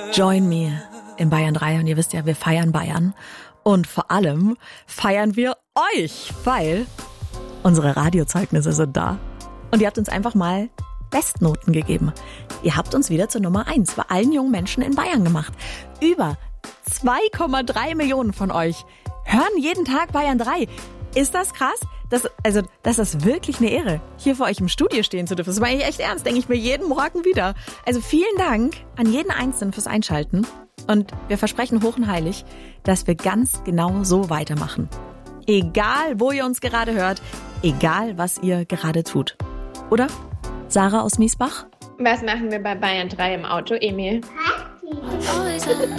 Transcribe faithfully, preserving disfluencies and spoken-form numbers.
Join me in Bayern drei. Und ihr wisst ja, wir feiern Bayern. Und vor allem feiern wir euch, weil unsere Radiozeugnisse sind da. Und ihr habt uns einfach mal Bestnoten gegeben. Ihr habt uns wieder zur Nummer eins bei allen jungen Menschen in Bayern gemacht. Über zwei Komma drei Millionen von euch hören jeden Tag Bayern drei. Ist das krass? Das, also, das ist wirklich eine Ehre, hier vor euch im Studio stehen zu dürfen. Das meine ich echt ernst, denke ich mir jeden Morgen wieder. Also vielen Dank an jeden Einzelnen fürs Einschalten. Und wir versprechen hoch und heilig, dass wir ganz genau so weitermachen. Egal, wo ihr uns gerade hört, egal, was ihr gerade tut. Oder? Sarah aus Miesbach? Was machen wir bei Bayern drei im Auto, Emil? Party.